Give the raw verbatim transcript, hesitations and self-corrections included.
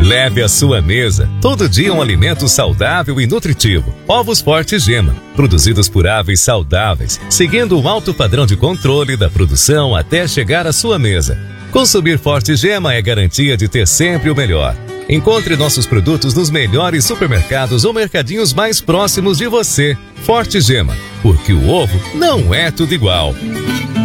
Leve à sua mesa todo dia um alimento saudável e nutritivo. Ovos Forte Gema, produzidos por aves saudáveis, seguindo um alto padrão de controle da produção até chegar à sua mesa. Consumir Forte Gema é garantia de ter sempre o melhor. Encontre nossos produtos nos melhores supermercados ou mercadinhos mais próximos de você. Forte Gema, porque o ovo não é tudo igual.